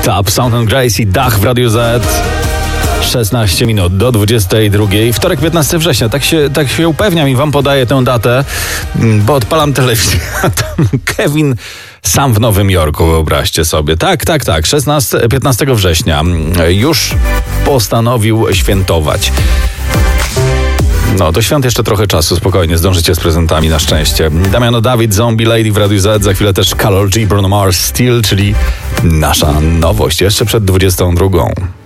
Tap, Sound and Grace i Dach w Radiu Z. 16 minut do 22. Wtorek 15 września. Tak się upewniam i wam podaję tę datę, bo odpalam telewizję. Tam Kevin sam w Nowym Jorku, wyobraźcie sobie. Tak. 15 września już postanowił świętować. No, do świąt jeszcze trochę czasu, spokojnie, zdążycie z prezentami na szczęście. Damiano David, Zombie Lady w Radiu Z, za chwilę też Karol G, Bruno Mars, Steel, czyli nasza nowość, jeszcze przed 22.